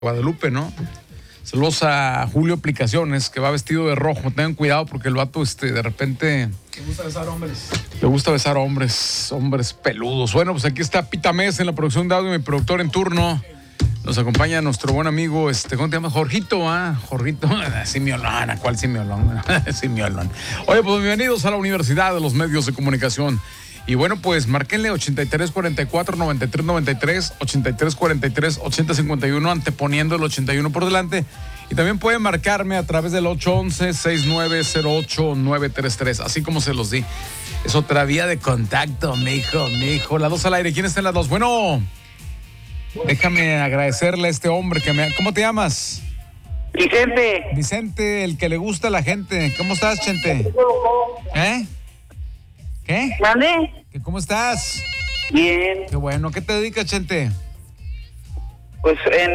Guadalupe, ¿no? Saludos a Julio Aplicaciones, que va vestido de rojo. Tengan cuidado porque el vato, de repente... Le gusta besar hombres. Le gusta besar hombres peludos. Bueno, pues aquí está Pita Mes en la producción de audio, mi productor en turno. Nos acompaña nuestro buen amigo, ¿cómo te llamas? Jorgito, Jorgito, Simiolón, ¿cuál Simiolón? Simiolón. Oye, pues bienvenidos a la Universidad de los Medios de Comunicación. Y bueno, pues márquenle 8344-9393, 8343-8051, anteponiendo el 81 por delante. Y también pueden marcarme a través del 811-6908-933, así como se los di. Es otra vía de contacto, mijo. La 2 al aire. ¿Quién está en la 2? Bueno, déjame agradecerle a este hombre que me... ¿Cómo te llamas? Vicente. Vicente, el que le gusta a la gente. ¿Cómo estás, Chente? ¿Qué? ¿Mande? ¿Cómo estás? Bien. Qué bueno. ¿Qué te dedicas, Chente? Pues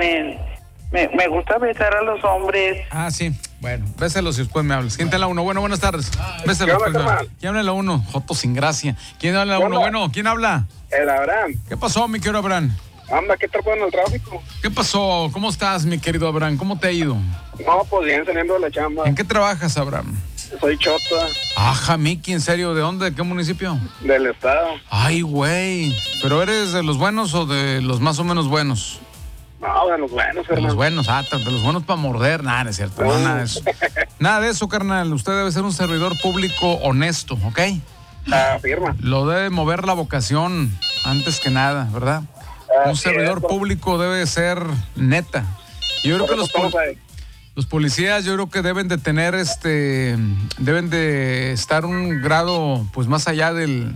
me gusta besar a los hombres. Ah, sí. Bueno, bésalos y después me hablas. ¿Quién está en la 1? Bueno, buenas tardes. Bésalos. ¿Quién habla en la 1? Joto sin gracia. ¿Quién habla en la 1? Bueno, ¿quién habla? El Abraham. ¿Qué pasó, mi querido Abraham? Anda, ¿qué tal en el tráfico? ¿Qué pasó? ¿Cómo estás, mi querido Abraham? ¿Cómo te ha ido? No, pues bien, saliendo de la chamba. ¿En qué trabajas, Abraham? Soy chota. Ajá, Miki, ¿en serio? ¿De dónde? ¿De qué municipio? Del estado. Ay, güey. ¿Pero eres de los buenos o de los más o menos buenos? No, de los buenos, De hermano. los buenos, de los buenos para morder. Nada, no es cierto. No, nada de eso. Nada de eso, carnal. Usted debe ser un servidor público honesto, ¿ok? Firma. Lo debe mover la vocación antes que nada, ¿verdad? Un servidor público debe ser neta. Yo creo que los policías, yo creo que deben de tener, deben de estar un grado, pues más allá de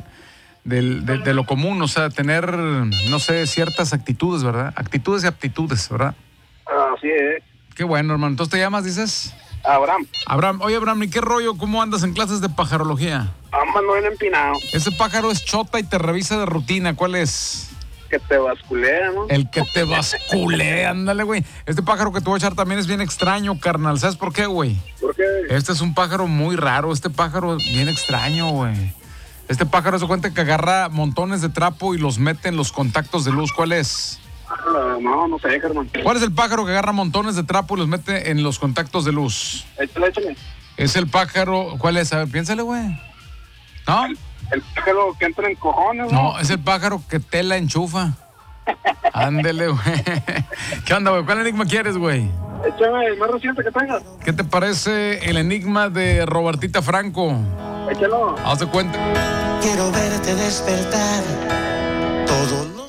lo común, o sea, tener, no sé, ciertas actitudes, ¿verdad? Actitudes y aptitudes, ¿verdad? Así es. Qué bueno, hermano. ¿Entonces te llamas, dices? Abraham. Oye, Abraham, ¿y qué rollo? ¿Cómo andas en clases de pajarología? No en empinado. Ese pájaro es chota y te revisa de rutina. ¿Cuál es? Que te basculea, ¿no? El que te basculea, ándale, güey. Este pájaro que te voy a echar también es bien extraño, carnal. ¿Sabes por qué, güey? ¿Por qué? Este es un pájaro muy raro. Este pájaro bien extraño, güey. Este pájaro se cuenta que agarra montones de trapo y los mete en los contactos de luz. ¿Cuál es? No sé, hermano. ¿Cuál es el pájaro que agarra montones de trapo y los mete en los contactos de luz? Échale. Es el pájaro... ¿Cuál es? A ver, piénsale, güey. ¿No? El pájaro que entra en cojones, ¿no? No, es el pájaro que te la enchufa. Ándele, güey. ¿Qué onda, güey? ¿Cuál enigma quieres, güey? Échame el más reciente que tengas. ¿Qué te parece el enigma de Robertita Franco? Échalo. Haz de cuenta. Quiero verte despertar todo